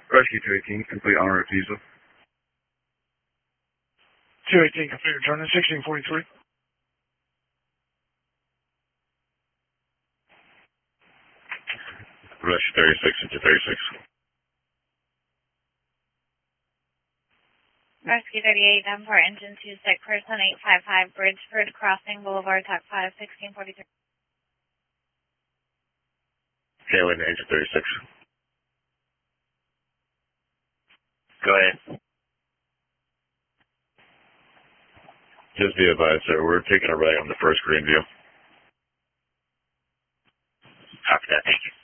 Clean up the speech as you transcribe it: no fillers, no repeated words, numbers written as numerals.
Rescue 218, complete on route Visa. 218, complete return to 1643. Rescue 36 into 36. Rescue 38, Denver, engine 26, person 855, Bridgeford Crossing Boulevard, TAC 5, 1643. Hailing engine 36. Go ahead. Just be advised, sir, we're taking a right on the first green view. Copy that, thank you.